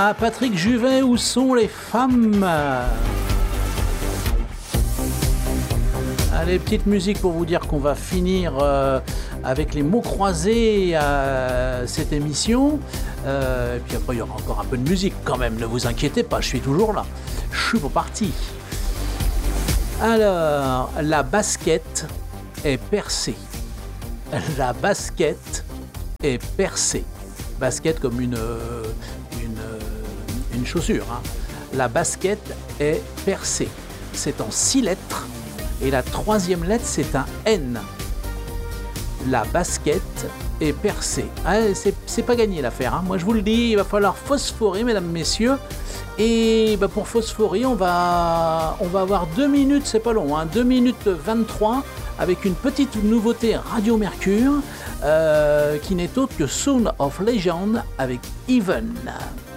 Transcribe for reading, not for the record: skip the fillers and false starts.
Ah, Patrick Juvet, où sont les femmes? Allez, petite musique pour vous dire qu'on va finir avec les mots croisés à cette émission. Et puis après, il y aura encore un peu de musique quand même, ne vous inquiétez pas, je suis toujours là. Je suis reparti. Alors, la basket est percée. La basket est percée. Basket comme une chaussure. Hein. La basket est percée. C'est en 6 lettres. Et la 3e lettre, c'est un N. La basket est percée. Ah, c'est pas gagné l'affaire. Hein. Moi, je vous le dis, il va falloir phosphorer, mesdames, messieurs. Et bah, pour phosphorer, on va avoir 2 minutes, c'est pas long, hein, 2 minutes 23, avec une petite nouveauté Radio Mercure, qui n'est autre que Sound of Legend avec Even.